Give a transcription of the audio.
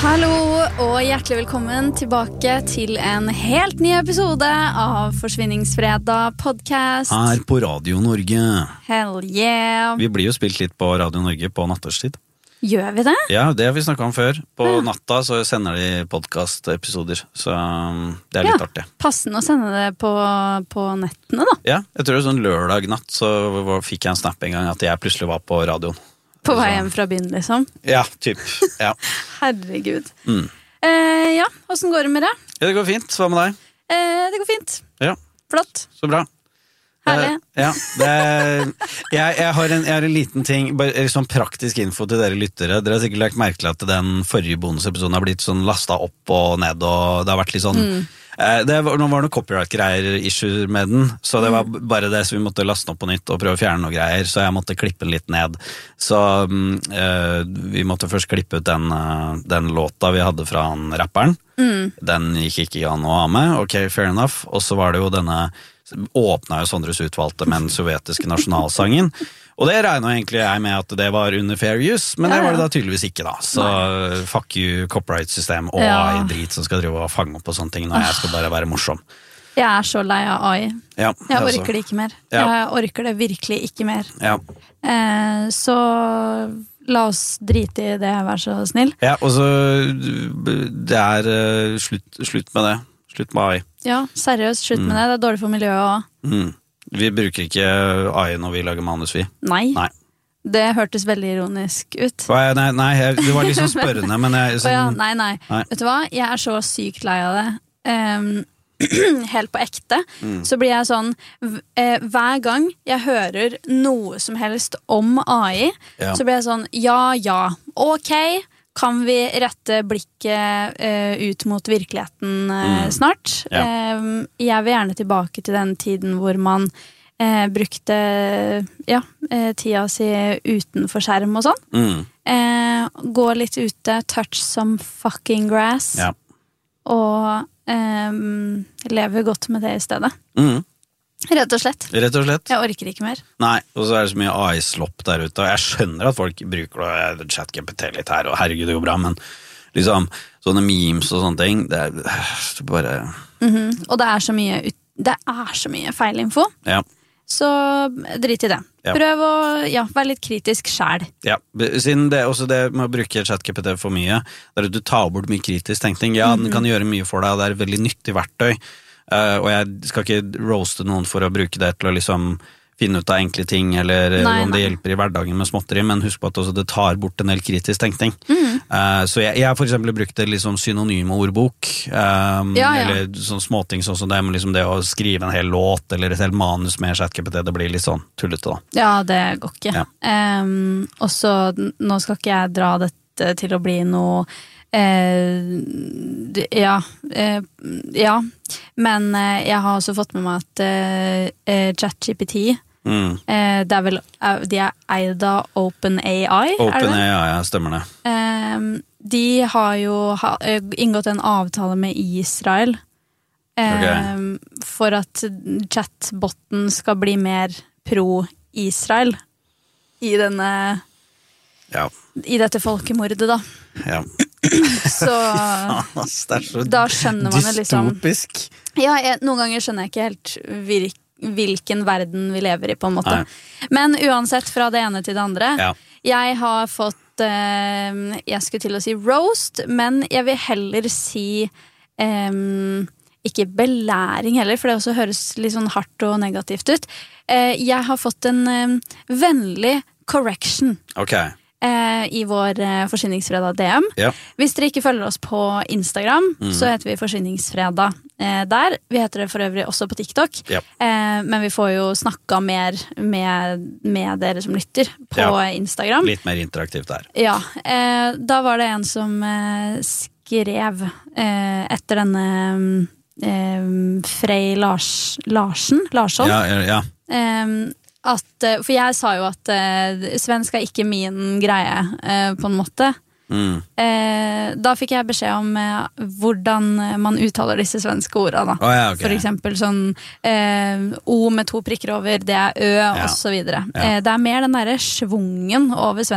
Hallo og hjertelig velkommen tilbake til en helt ny episode av Forsvinningsfredag podcast. Her på Radio Norge. Hell yeah. Vi blir jo spilt litt på Radio Norge på natterstid. Gjør vi det? Ja, det har vi snakket om før. På natta så sender de podcast-episoder, så det litt artig. Passende å sende det på nettene da. Ja, jeg tror det sånn lørdag natt så fikk jeg en snap en gang at jeg plutselig var på radioen. På vei hjem fra byen, liksom? Ja, typ. Ja. Herregud. Ja, hvordan går det med det? Ja, det går fint. Hva med deg? Det går fint. Ja. Flott. Så bra. Herlig. Ja, jeg har en liten ting, bare sånn praktisk info til dere lyttere. Dere har sikkert lagt merke til at den forrige bonusepisoden har blitt sånn lastet opp og ned, og det har vært litt sånn nå var det noen copyright-greier issue med den, så det var bare det, så vi måtte laste den opp på nytt og prøve å fjerne noen greier, så jeg måtte klippe den litt ned. Så vi måtte først klippe ut den låta vi hadde fra han rapperen. Den gikk ikke an å ha med, ok, fair enough. Og så var det jo åpnet jo Sondres utvalgte med den sovjetiske nasjonalsangen. Og det regnet egentlig jeg med at det var under fair use, men det var det da tydeligvis ikke da. Så fuck you copyright-system og AI-drit som skal drive og fange opp på sånne ting når jeg skal bare være morsom. Jeg er så lei av AI. Ja, jeg orker det ikke mer. Jeg orker det virkelig ikke mer. Ja. Så la oss drite i det, vær så snill. Ja, og så det slutt med det. Slutt med AI. Ja, seriøst, slutt med det. Det er dårlig for miljøet også. Vi bruker ikke AI når vi lager manus, vi. Nei. Det hørtes veldig ironisk ut. Nei, det var liksom spørrende, men jeg... Nei. Vet du hva? Jeg er så sykt lei av det. Helt på ekte. Så blir jeg sånn, hver gang jeg hører noe som helst om AI, så blir jeg sånn, ja, ok, kan vi rette blikket ut mot virkeligheten snart? Jeg vil gjerne tilbake til den tiden hvor man brukte tida si utenfor skjerm og sånn. Gå litt ute, touch some fucking grass, og leve godt med det i stedet. Rett og slett. Jeg orker ikke mer. Nei, og så er det så mye AI-slopp der ute, og jeg skjønner at folk bruker ChatGPT litt her, og herregud, det går bra, men liksom, sånne memes og sånne ting, det er bare... Og det er så mye feilinfo. Ja. Så drit i det. Prøv å være litt kritisk selv. Ja, siden det også det med å bruke ChatGPT for mye, der du tar bort mye kritisk tenkning, den kan gjøre mye for deg, og det er et veldig nyttig verktøy. Og jeg skal ikke roaste noen for å bruke det til å liksom finne ut av enkle ting, eller om det hjelper i hverdagen med småtteri, men husk på at også det tar bort en del kritisk tenkning. Så jeg har for eksempel brukt det liksom synonyme ordbok, eller sånn småting sånn som det, men liksom det å skrive en hel låt, eller et helt manus med ChatGPT, det blir litt sånn tullete da. Ja, det går ikke. Og så, nå skal ikke jeg dra dette til å bli noe men jeg har også fått med meg at ChatGPT det er vel de er eid av OpenAI. OpenAI, stemmer det. De har jo inngått en avtale med Israel for at chatboten skal bli mer pro-Israel i i dette folkemordet da. Ja. Så da skjønner man det liksom dystopisk. Noen ganger skjønner jeg ikke helt hvilken verden vi lever i på en måte. Men uansett fra det ene til det andre, jeg har fått jeg skulle til å si roast, men jeg vil heller si ikke belæring heller, for det også høres litt sånn hardt og negativt ut. Jeg har fått en vennlig correction. I vår Forsvinningsfredag DM. Hvis dere ikke følger oss på Instagram, så heter vi Forsvinningsfredag der. Vi heter det for øvrig også på TikTok. Men vi får jo snakka mer med dere som lytter på Instagram. Litt mer interaktivt der. Da var det en som skrev etter denne Frey Larsson. For jeg sa jo at svensk er ikke min greie på en måte. Da fikk jeg beskjed om hvordan man uttaler disse svenske ordene da. For eksempel sånn O med 2 prikker over, det er Ø og så videre. Det er mer den der svungen over svensk